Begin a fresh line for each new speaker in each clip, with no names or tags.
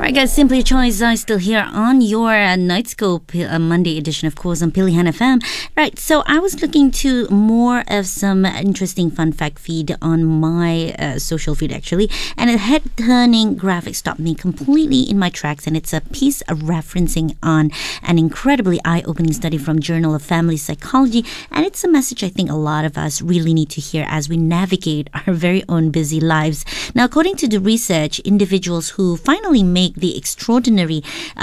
Alright guys, Simply a Choice still here on your Nightscope Monday edition, of course, on Pilihan FM. Right, so I was looking to more of some interesting fun fact feed on my social feed actually, and a head-turning graphic stopped me completely in my tracks, and it's a piece of referencing on an incredibly eye-opening study from Journal of Family Psychology, and it's a message I think a lot of us really need to hear as we navigate our very own busy lives. Now, according to the research, individuals who finally make the extraordinarily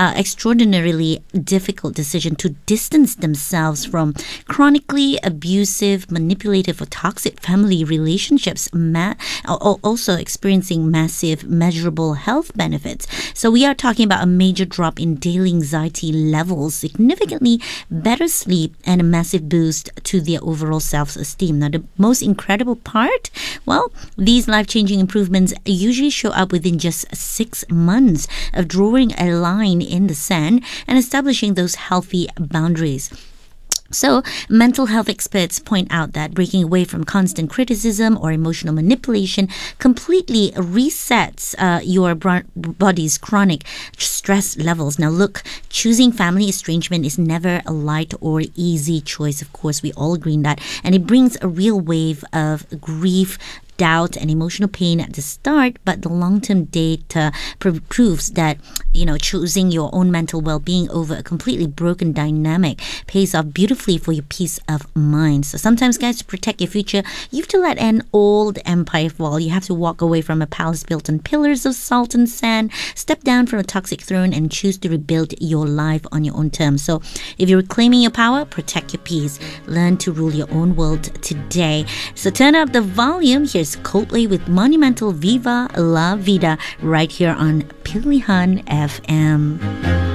difficult decision to distance themselves from chronically abusive, manipulative, or toxic family relationships, also experiencing massive, measurable health benefits. So we are talking about a major drop in daily anxiety levels, significantly better sleep, and a massive boost to their overall self-esteem. Now, the most incredible part, well, these life-changing improvements usually show up within just 6 months of drawing a line in the sand and establishing those healthy boundaries. So, mental health experts point out that breaking away from constant criticism or emotional manipulation completely resets your body's chronic stress levels. Now, look, choosing family estrangement is never a light or easy choice. Of course, we all agree on that. And it brings a real wave of grief, doubt, and emotional pain at the start, but the long-term data proves that, choosing your own mental well-being over a completely broken dynamic pays off beautifully for your peace of mind. So sometimes, guys, to protect your future, you have to let an old empire fall. You have to walk away from a palace built on pillars of salt and sand, step down from a toxic throne, and choose to rebuild your life on your own terms. So if you're reclaiming your power, protect your peace. Learn to rule your own world today. So turn up the volume. Here's Coldplay with monumental Viva La Vida right here on Pilihan FM.